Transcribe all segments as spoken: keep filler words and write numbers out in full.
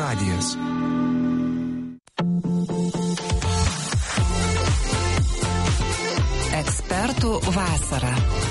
radijas. Ekspertų vasara.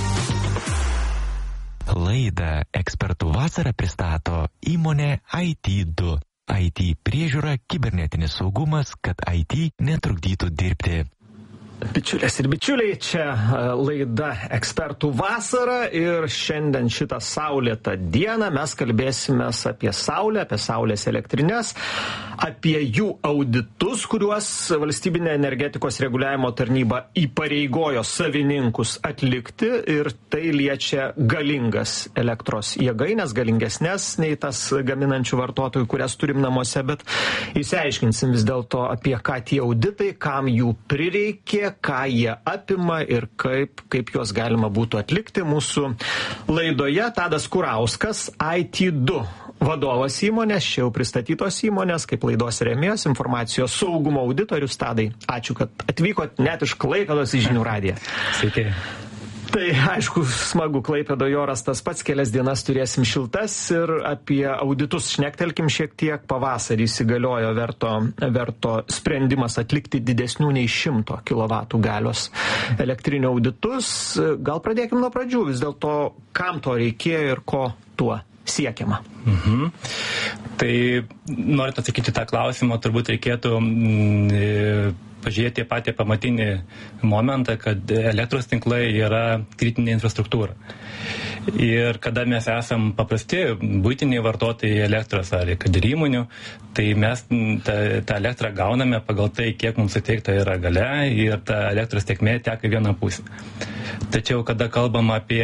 Laidą Ekspertų vasara pristato įmonė I T du. I T priežiūra, kibernetinis saugumas, kad I T netrukdytų dirbti. Bičiulės ir bičiuliai, čia laida Ekspertų vasara ir šiandien šitą saulėtą dieną mes kalbėsime apie saulę, apie saulės elektrinės, apie jų auditus, kuriuos valstybinė energetikos reguliavimo tarnyba įpareigojo savininkus atlikti ir tai liečia galingas elektros jėgaines, galingesnės nei tas gaminančių vartotojų, kurias turim namuose, bet išsiaiškinsim vis dėlto apie ką tie auditai, kam jų prireikė, ką jie apima ir kaip, kaip juos galima būtų atlikti. Mūsų laidoje Tadas Kurauskas, I T du vadovas įmonės, čia jau pristatytos įmonės, kaip laidos rėmėjas, informacijos saugumo auditorius. Tadai, ačiū, kad atvykot net iš Klaipėdos į Žinių radiją. Sveiki. Tai aišku, smagu, Klaipėdoje oras tas pats, kelias dienas turėsim šiltas ir apie auditus šnektelkim šiek tiek. Pavasarį įsigaliojo verto, verto sprendimas atlikti didesnių nei šimto kilovatų galios elektrinio auditus. Gal pradėkim nuo pradžių, vis dėlto kam to reikėjo ir ko tuo siekiama. Mhm. Tai norint atsakyti tą klausimą, turbūt reikėtų mm, pažiūrėti patį pamatinį momentą, kad elektros tinklai yra kritinė infrastruktūra. Ir kada mes esam paprasti buitiniai vartotojai elektros ar kad ir įmonių, tai mes tą, tą elektrą gauname pagal tai, kiek mums suteikta yra galia ir ta elektros tėkmė teka į vieną pusę. Tačiau, kada kalbam apie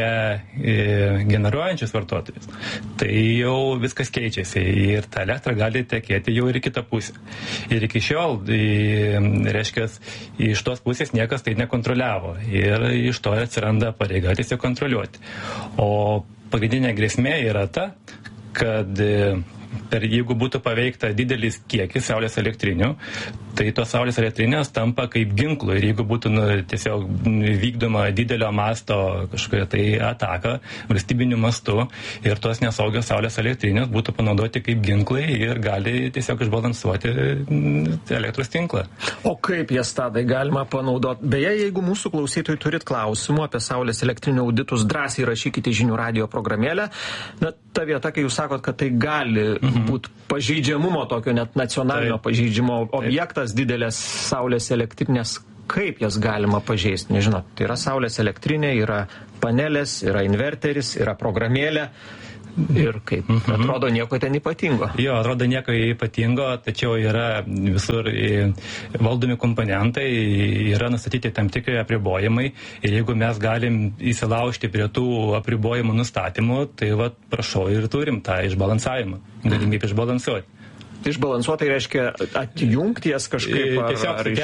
e, generuojančius vartotojus, tai jau viskas keičiasi ir ta elektra gali tekėti jau ir į kitą pusę. Ir iki šiol, e, reiškia, iš tos pusės niekas tai nekontroliavo ir iš to atsiranda pareiga tiesiog kontroliuoti. O pagrindinė grėsmė yra ta, kad per, jeigu būtų paveikta didelis kiekis saulės elektrinių, tai tos saulės elektrinės tampa kaip ginklų ir jeigu būtų nu, tiesiog vykdoma didelio masto kažkokia tai ataka valstybiniu mastu ir tos nesaugios saulės elektrinės būtų panaudoti kaip ginklai ir gali tiesiog išbalansuoti elektros tinklą. O kaip jas Tadai galima panaudoti? Beje, jeigu mūsų klausytojai turit klausimų apie saulės elektrinių auditus, drąsiai rašykite Žinių radijo programėlę. Na, ta vieta, kai jūs sakot, kad tai gali mhm. būti pažeidžiamumo tokio net nacionalinio Taip. pažeidžiamo objektas, didelės saulės elektrinės, kaip jas galima pažeisti? Nežinau, tai yra saulės elektrinė, yra panelės, yra inverteris, yra programėlė. Ir kaip, mm-hmm. atrodo nieko ten ypatingo. Jo, atrodo nieko ypatingo, tačiau yra visur valdomi komponentai, yra nustatyti tam tikri apribojimai ir jeigu mes galim įsilaužti prie tų apribojimų nustatymų, tai va, prašau ir turim tą išbalansavimą, galimybę išbalansuoti. Išbalansuotai reiškia atjungti jas kažkaip ar, tiesiog ar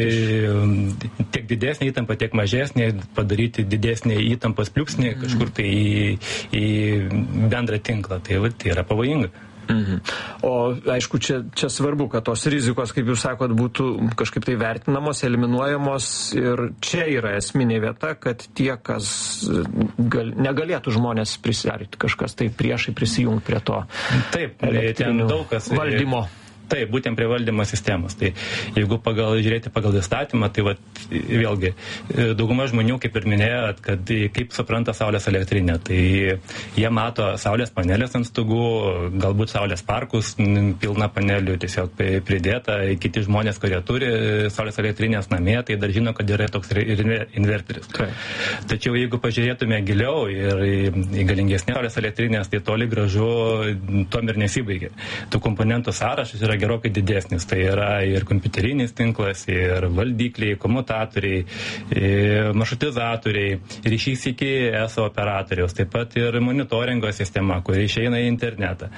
sukelti tiek didesnį įtampą, tiek mažesnį, padaryti didesnį įtampos pliūpsnį kažkur tai į, į bendrą tinklą. Tai, va, tai yra pavojinga. Mhm. O aišku, čia, čia svarbu, kad tos rizikos, kaip jūs sakot, būtų kažkaip tai vertinamos, eliminuojamos ir čia yra esminė vieta, kad tie, kas gal, negalėtų žmonės prisijungti, kažkas tai priešai prisijungti prie to Taip, ten daug kas valdymo. Taip, būtent prie valdymo sistemos. Tai jeigu pagal, žiūrėti pagal įstatymą, tai vat, vėlgi, dauguma žmonių, kaip ir minėjot, kad kaip supranta saulės elektrinę, tai jie mato saulės panelės ant stogų, galbūt saulės parkus, pilna panelių tiesiog pridėta, kiti žmonės, kurie turi saulės elektrinės namie, tai dar žino, kad yra toks ir inverteris. Okay. Tačiau jeigu pažiūrėtume giliau ir į galingesnės saulės elektrinės, tai toli gražu tom ir nesibaigia. Tų komponentų sąrašas yra gerokai didesnis. Tai yra ir kompiuterinis tinklas, ir valdikliai, komutatoriai, ir maršrutizatoriai, ryšys iki eso operatoriaus, taip pat ir monitoringo sistema, kuri išeina į internetą.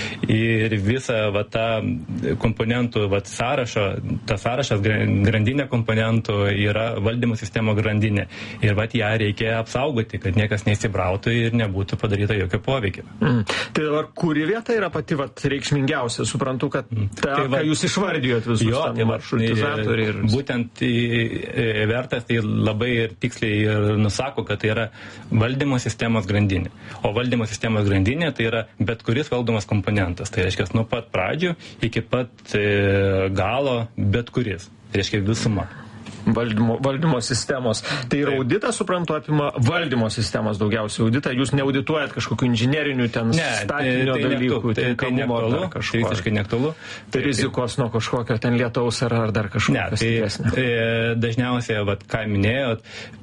Ir visa va, ta komponentų va, sąrašo, ta sąrašas, grandinė komponentų yra valdymo sistemo grandinė. Ir va, ją reikia apsaugoti, kad niekas neįsibrautų ir nebūtų padaryta jokio poveikio. Mm. Tai dabar kuri vieta yra pati va, reikšmingiausia? Suprantu, kad Ta, tai va, ką jūs išvardijot visus jo, tai maršrutizatoriai. Ir... Būtent vertas tai labai ir tiksliai ir nusako, kad tai yra valdymo sistemos grandinė. O valdymo sistemos grandinė tai yra bet kuris valdomas komponentas. Tai reiškia nuo pat pradžių iki pat galo bet kuris. Tai reiškia visuma. Valdymo, valdymo sistemos. Tai ir auditas, suprantu, apima valdymo sistemos daugiausiai auditą. Jūs neaudituojat kažkokių inžinerinių ten ne, statinio tai dalykų, tai, tai neaktualu, tai visiškai neaktualu. Tai rizikos nuo kažkokio ten lietaus ar, ar dar kažkokio stipresnio. Ne, tai dažniausiai, vat, ką minėjot,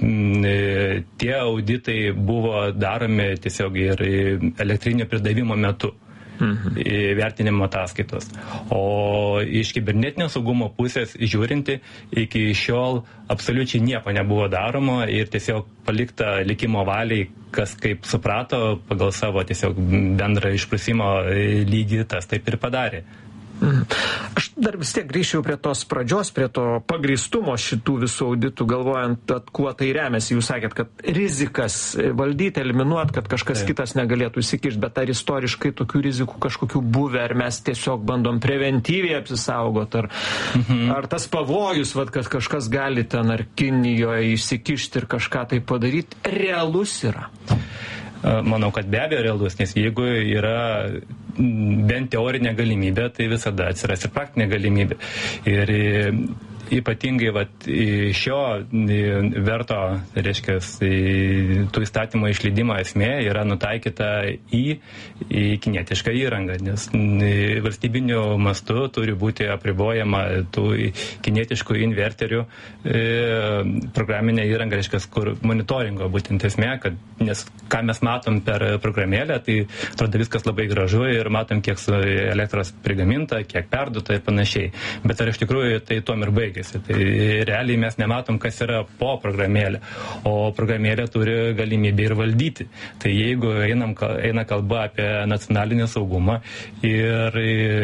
tie auditai buvo daromi tiesiog ir elektrinio pridavimo metu. Mhm. Vertinimo ataskaitos. O iš kibernetinio saugumo pusės žiūrinti, iki šiol absoliučiai nieko nebuvo daroma ir tiesiog palikta likimo valiai, kas kaip suprato pagal savo tiesiog bendrą išprusimo lygį, tas taip ir padarė. Aš dar vis tiek grįžčiau prie tos pradžios, prie to pagrįstumo šitų visų auditų, galvojant, kuo tai remiasi. Jūs sakėt, kad rizikas valdyti, eliminuot, kad kažkas tai. Kitas negalėtų įsikišti, bet ar istoriškai tokių rizikų kažkokių buvę, ar mes tiesiog bandom preventyviai apsisaugot, ar, mhm. ar tas pavojus, vat, kad kažkas gali ten ar Kinijoje įsikišti ir kažką tai padaryti, realus yra? Manau, kad be abejo realus, nes jeigu yra bent teorinė galimybė, tai visada atsiras ir praktinė galimybė. Ir ypatingai vat, šio verto, reiškia, tų įstatymo išleidimo esmė yra nutaikyta į, į kinietišką įrangą, nes valstybiniu mastu turi būti apribojama tų kinietiškų inverterių e, programinė įranga, reiškia, kur monitoringo būtent esmė, kad, nes ką mes matom per programėlę, tai atrodo viskas labai gražu ir matom, kiek elektros prigaminta, kiek perduota ir panašiai. Bet ar iš tikrųjų tai tuom ir baigėsi? Tai realiai mes nematom, kas yra po programėlė, o programėlė turi galimybę ir valdyti. Tai jeigu einam, eina kalba apie nacionalinį saugumą ir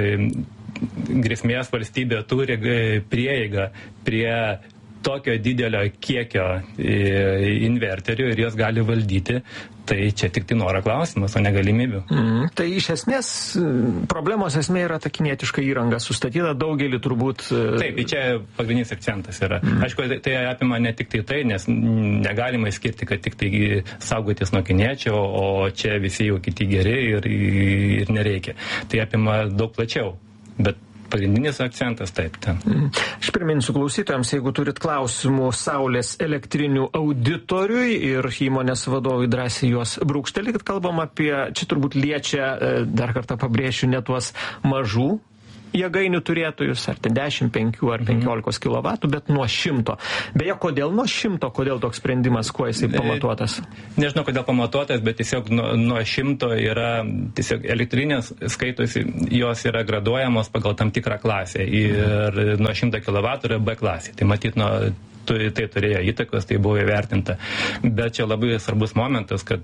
grėsmės valstybė turi prieigą prie tokio didelio kiekio inverterių ir jos gali valdyti, tai čia tik tai noro klausimas, o ne galimybių. Mm, tai iš esmės problemos esmė yra ta kinietiška įranga sustatyta daugelį turbūt. Taip, tai čia pagrindinis akcentas yra. Mm. Aišku, tai, tai apima ne tik tai tai, nes negalima įskirti, kad tik tai saugotis nuo kiniečio, o čia visi jau kiti geri ir, ir nereikia. Tai apima daug plačiau, bet pagrindinis akcentas taip ten. Aš priminsiu klausytojams, jeigu turit klausimų Saulės elektrinių auditoriui ir įmonės vadovui drąsiai juos brūkštelėkit, kalbam apie, čia turbūt liečia, dar kartą pabrėšiu, ne tuos mažų jėgainių turėtojus, ar ten dešimt, penki ar penkiolikos kilovatų, bet nuo šimto. Beje, kodėl nuo šimto, kodėl toks sprendimas, kuo jisai pamatuotas? Nežinau, kodėl pamatuotas, bet tiesiog nuo, nuo šimto yra, tiesiog elektrinės skaitosi, jos yra graduojamos pagal tam tikrą klasę ir nuo šimto kilovatų yra B klasė. Tai matyt, nuo tai turėjo įtakos, tai buvo įvertinta. Bet čia labai svarbus momentas, kad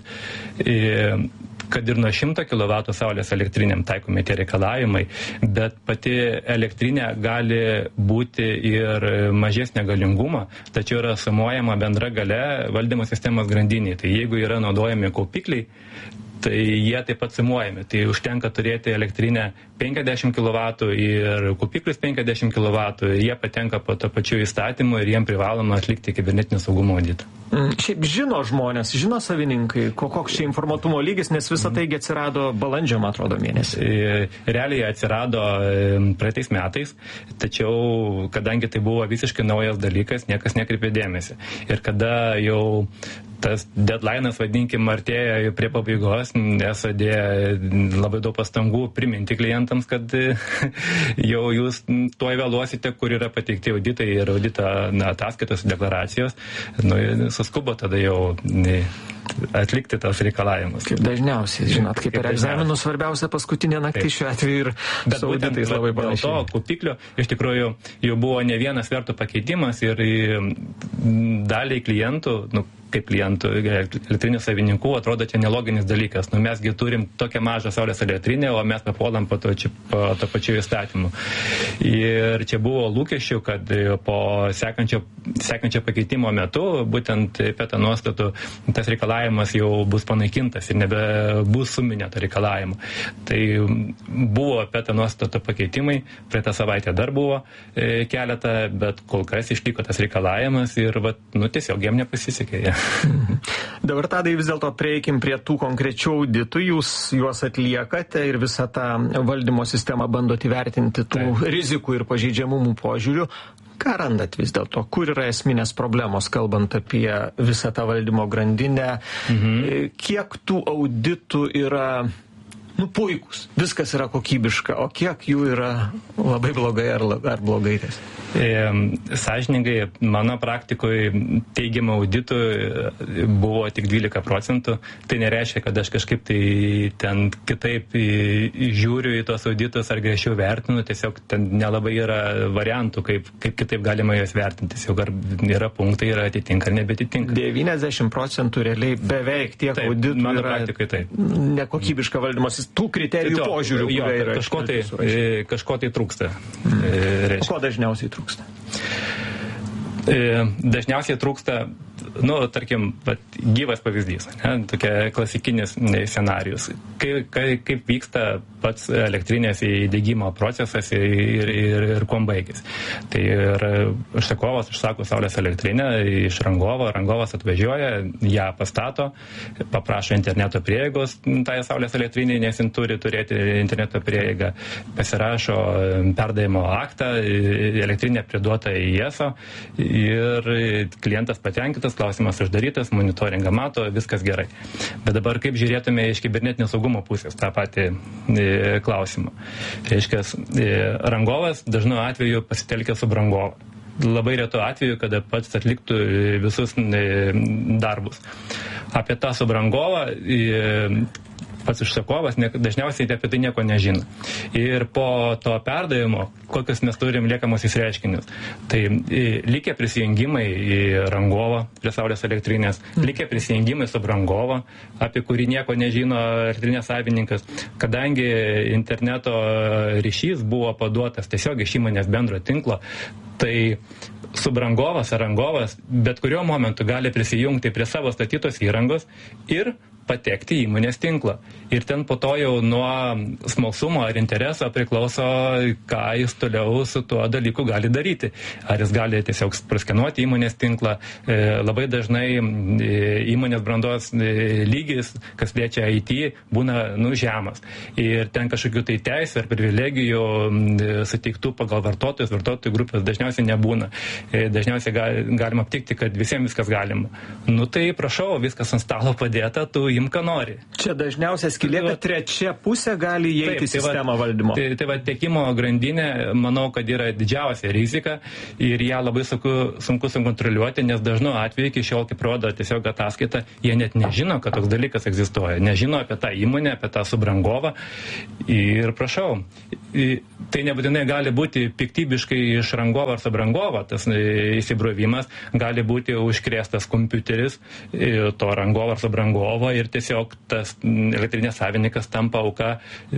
kad ir nuo šimto kilovatų saulės elektriniam taikomi tie reikalavimai, bet pati elektrinė gali būti ir mažesnė galingumo, tačiau yra sumuojama bendra galia valdymo sistemos grandinėje. Tai jeigu yra naudojami kaupikliai, tai jie taip pat sumuojami. Tai užtenka turėti elektrinę penkiasdešimt kilovatų ir kaupiklius penkiasdešimt kilovatų, ir jie patenka po to pačiu įstatymu ir jiem privaloma atlikti kibernetinio saugumo auditą. Šiaip žino žmonės, žino savininkai, koks čia informatumo lygis, nes visa taigi atsirado balandžio, man atrodo, mėnesį. Realiai atsirado praeitais metais, tačiau kadangi tai buvo visiškai naujas dalykas, niekas nekreipė dėmesį. Ir kada jau tas deadline'as, vadinkim, artėja prie pabaigos, esadė labai daug pastangų priminti klientams, kad jau jūs tuoj vėluosite, kur yra pateikti auditai ir audito ataskaitos deklaracijos, nu, suskubo tada jau ne, atlikti tos reikalavimus. Kaip dažniausiai, žinot, kaip, kaip per egzaminų svarbiausia paskutinė naktis šiuo atveju ir bet su auditais labai panašiai. Dėl to kaupiklio iš tikrųjų jau buvo ne vienas vertų pakeitimas ir daliai klientų, nu, kaip klientų, elektrinių savininkų, atrodo čia neloginis dalykas. Nu, mesgi turim tokią mažą saulės elektrinę, o mes papuolam po to, po to pačiu įstatymu. Ir čia buvo lūkesčių, kad po sekančio, sekančio pakeitimo metu, būtent PETA nuostatų, tas reikalavimas jau bus panaikintas ir nebebus suminė to reikalavimo. Tai buvo PETA nuostatų pakeitimai, praeitą savaitę dar buvo e, keletą, bet kol kas išliko tas reikalavimas ir vat, nu, tiesiog jiem nepasisekė. Ja. Dabar tadai vis dėlto prieikim prie tų konkrečių auditų, jūs juos atliekate ir visą tą valdymo sistemą bandot įvertinti tų Taip. rizikų ir pažeidžiamumų požiūrių. Ką randat vis dėlto? Kur yra esminės problemos, kalbant apie visą tą valdymo grandinę? Mhm. Kiek tų auditų yra nu, puikus, viskas yra kokybiška, o kiek jų yra labai blogai ar, ar blogai ties? E, sąžiningai, mano praktikoje teigiamų auditų buvo tik dvylika procentų. Tai nereiškia, kad aš kažkaip tai ten kitaip žiūriu į tos auditus ar griežčiau vertinu, tiesiog ten nelabai yra variantų, kaip, kaip kitaip galima juos vertinti. Tiesiog ar yra punktai, yra atitinka ar nebetitinka. devyniasdešimt procentų realiai beveik tiek taip, auditų mano yra praktikoje, taip. Nekokybiška valdymas. Tų kriterijų jo, požiūrių, jo, kurie yra kažko tai, kažko tai trūksta. Mm. O ko dažniausiai trūksta? Dažniausiai trūksta, nu, tarkim, vat, gyvas pavyzdys, ne, tokia klasikinis scenarijus. Kaip, kaip vyksta pats elektrinės įdiegimo procesas ir, ir, ir kuom baigis. Tai ir užsakovas užsako saulės elektrinę iš rangovo, rangovas atvažiuoja, ją pastato, paprašo interneto prieigos tai saulės elektrinė, nes jin turi turėti interneto prieigą, pasirašo perdavimo aktą, elektrinė priduota į I E S O ir klientas patenkintas, klausimas uždarytas, monitoringą mato, viskas gerai. Bet dabar kaip žiūrėtume iš kibernetinio saugumo pusės tą patį e, klausimą. Reiškia, e, rangovas dažnu atveju pasitelkia subrangovą. Labai retu atveju, kada pats atliktų visus e, darbus. Apie tą subrangovą e, pats užsakovas ne, dažniausiai apie tai nieko nežino. Ir po to perdavimo, kokius mes turim liekamusius reiškinius. Tai e, likę prisijungimai į rangovą prie saulės elektrinės, likę prisijungimai su rangovą, apie kurį nieko nežino elektrinės savininkas, kadangi interneto ryšys buvo paduotas tiesiog iš įmonės bendro tinklo, tai subrangovas ar rangovas bet kuriuo momentu gali prisijungti prie savo statytos įrangos ir patekti į įmonės tinklą. Ir ten po to jau nuo smalsumo ar intereso priklauso, ką jis toliau su tuo dalyku gali daryti. Ar jis gali tiesiog praskenuoti įmonės tinklą. E, labai dažnai e, įmonės brandos e, lygis, kas liečia I T, būna nu, žemas. Ir ten kažkokių tai teisų ar privilegijų e, suteiktų pagal vartotojus, vartotojų grupės dažniausiai nebūna. E, dažniausiai ga, galima aptikti, kad visiems viskas galima. Nu tai prašau, viskas ant stalo padėta, tu imk ką nori. Čia dažniausiai skylė, kad trečia pusė gali įeiti į sistemą tai valdymo. Tai, tai va, tiekimo grandinė, manau, kad yra didžiausia rizika ir ją labai sunku, sunku sukontroliuoti, nes dažnu atveju iki šiol, kaip rodo tiesiog ataskaita, jie net nežino, kad toks dalykas egzistuoja. Nežino apie tą įmonę, apie tą subrangovą. Ir prašau, tai nebūtinai gali būti piktybiškai iš rangovo ar subrangovo, tas įsibrovimas gali būti užkrėstas kompiuteris to rangovo ar subrangovo ir tiesiog tas elektrinės savininkas tampa auka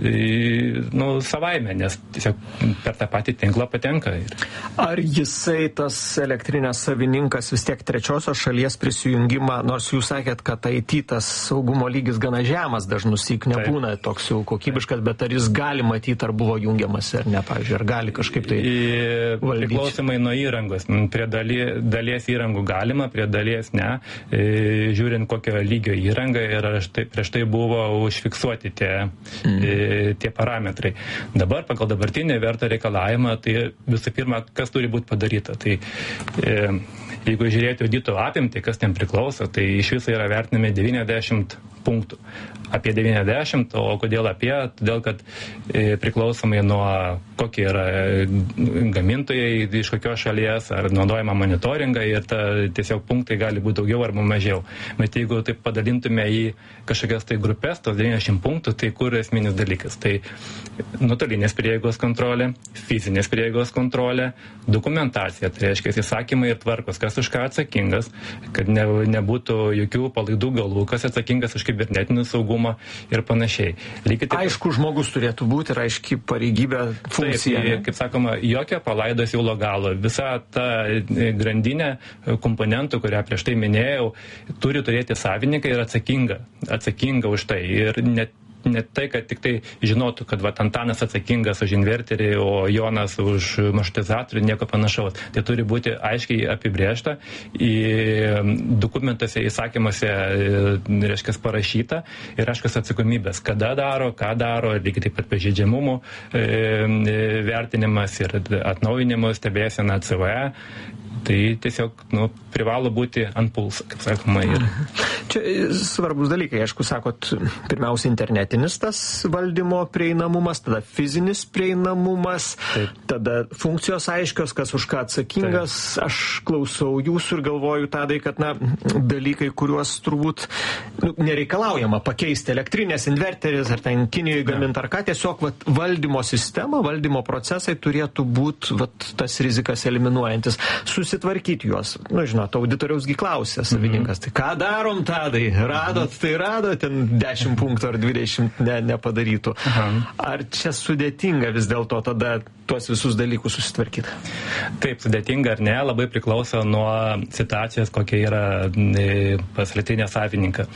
nu, savaime, nes tiesiog per tą patį tinklą patenka. Ar jisai, tas elektrinės savininkas, vis tiek trečiosios šalies prisijungimą, nors jūs sakėt, kad I T tas saugumo lygis gana žemas, dažnusyk nebūna Taip. Toks jau kokybiškas, bet ar jis gali matyti, ar buvo jungiamas ar ne, pavyzdžiui, ar gali kažkaip tai valdyti? Priklausomai nuo įrangos. Prie daly, dalies įrangų galima, prie dalies ne. Žiūrint, kokio lygio įranga ir tai, prieš tai buvo užfiksuoti tie, mm. tie parametrai. Dabar pagal dabartinį vertą reikalavimą, tai visų pirma, kas turi būti padaryta. Tai e, jeigu žiūrėti audito apimtį, kas ten priklauso, tai iš viso yra vertinami devyniasdešimt punktų. Apie devyniasdešimt, o kodėl apie? Todėl, kad e, priklausomai nuo kokie yra gamintojai, iš kokios šalies, ar naudojama monitoringą, ir ta, tiesiog punktai gali būti daugiau arba mažiau. Bet jeigu taip padalintume į kažkokias tai grupės, tos devyniasdešimt punktų, tai kur esminis dalykas? Tai nuotolinės prieigos kontrolė, fizinės prieigos kontrolė, dokumentacija, tai reiškia įsakymai ir tvarkos, kas už ką atsakingas, kad ne, nebūtų jokių palaidų galų, kas atsakingas už kibernetinį saugumą ir panašiai. Lygiai taip, aišku, žmogus turėtų būti ir aiški pareigybė, funkcija. Taip, kaip sakoma, jokio palaido siūlo galo. Visa ta grandinė komponentų, kurią prieš tai minėjau, turi turėti savininką ir atsakinga, atsakinga už tai. Ir net ne tai, kad tik tai žinotų, kad va, Antanas atsakingas už inverterį, o Jonas už maršrutizatorių, nieko panašaus. Tai turi būti aiškiai apibrėžta, į dokumentuose, įsakymuose, reiškia, parašyta ir aiškios atsakomybės, kada daro, ką daro, lygiai taip pat pažeidžiamumų e, vertinimas ir atnaujinimo stebėsena C V E. Tai tiesiog nu, privalo būti ant pulso, kaip sakoma. Ir... Čia svarbus dalykai, aišku, sakot, pirmiausia internetinis tas valdymo prieinamumas, tada fizinis prieinamumas, taip. Tada funkcijos aiškios, kas už ką atsakingas. Taip. Aš klausau jūsų ir galvoju, Tadai, kad na, dalykai, kuriuos turbūt nu, nereikalaujama pakeisti elektrinės, inverteris ar ten Kinijoje gaminti ar ką, tiesiog vat, valdymo sistema, valdymo procesai turėtų būti vat, tas rizikas eliminuojantis. Susitvarkyti juos. Nu, žinot, auditoriausgi klausė savininkas, tai ką darom, Tadai? Radot, tai radot, ten dešimt punktų ar dvidešimt ne, nepadarytų. Aha. Ar čia sudėtinga vis dėlto tada tuos visus dalykus susitvarkyti? Taip, sudėtinga ar ne, labai priklauso nuo situacijos, kokia yra pas elektrinės savininką.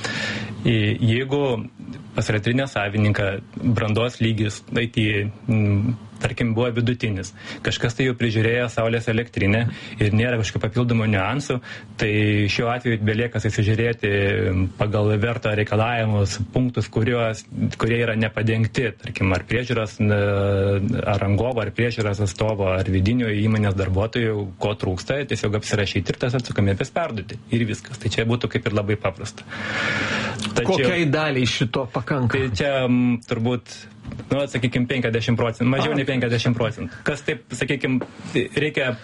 Jeigu pas elektrinės savininką brandos lygis, I T, tarkim, buvo vidutinis. Kažkas tai jau prižiūrėjo saulės elektrinę ir nėra kažkokių papildomų niuansų, tai šiuo atveju belieka įsižiūrėti pagal verto reikalavimus punktus, kuriuos, kurie yra nepadengti, tarkim, ar priežiūros ar rangovo, ar priežiūros atstovo, ar vidinio įmonės darbuotojų, ko trūksta, tiesiog apsirašyti ir tas atsakomybės perduoti. Ir viskas. Tai čia būtų kaip ir labai paprasta. Tačiau, kokiai daliai šito pakanka? Tai čia m, turbūt nu, sakykime, penkiasdešimt procentų, mažiau nei penkiasdešimt procentų. Kas taip, sakykime, reikia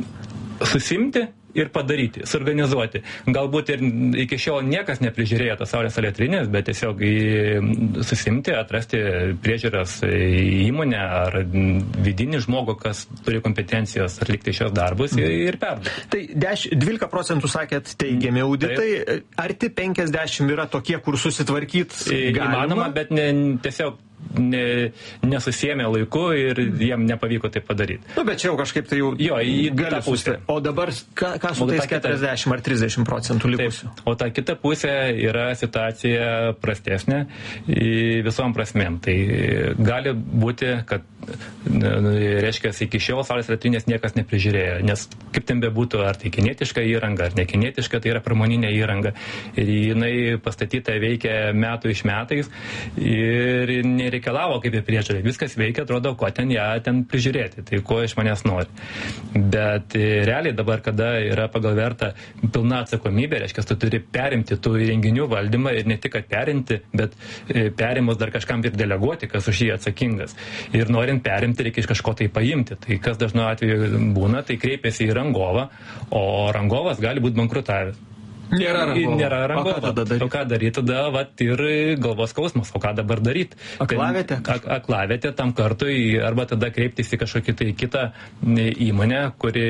susimti ir padaryti, suorganizuoti. Galbūt ir iki šiol niekas neprižiūrėjo tos saulės elektrinės, bet tiesiog susimti, atrasti priežiūros įmonę ar vidinį žmogų, kas turi kompetencijos atlikti šios darbus mm. ir perduoti. Tai dvylika procentų sakėt teigiami auditai, taip. Arti penkiasdešimt yra tokie, kur susitvarkyt galima? Įmanoma, bet ne, tiesiog ne, nesusėmė laiku ir jiem nepavyko tai padaryti. Nu, bet čia jau kažkaip tai jau jo, į gali pusę. O dabar ką, ką su o tais keturiasdešimt ar trisdešimt procentų likusių? Taip, o ta kita pusė yra situacija prastesnė visom prasmėm. Tai gali būti, kad reiškia, iki šiol saulės elektrinės niekas neprižiūrėjo, nes kaip ten bebūtų, ar tai kinetiška įranga, ar nekinetiška, tai yra pramoninė įranga. Ir jinai pastatyta veikia metų iš metais ir nereikalavo kaip ir priežiūrai. Viskas veikia, atrodo, ko ten ją ten prižiūrėti, tai ko iš manęs nori. Bet realiai dabar, kada yra pagal vertą pilna atsakomybė, reiškia, tu turi perimti tų įrenginių valdymą ir ne tik, kad perimti, bet perimus dar kažkam ir deleguoti, kas už jį atsakingas. Ir norint perimti, reikia iš kažko tai paimti. Tai kas dažnu atveju būna, tai kreipiasi į rangovą, o rangovas gali būti bankrutavęs. Nėra rangovo. Nėra rangovo. O ką tada daryti? O ką daryti tada, vat, ir galvos skausmas. O ką dabar daryti? Aklavietė? Ak, aklavietė tam kartui, arba tada kreiptis į kažkokį tai kitą įmonę, kuri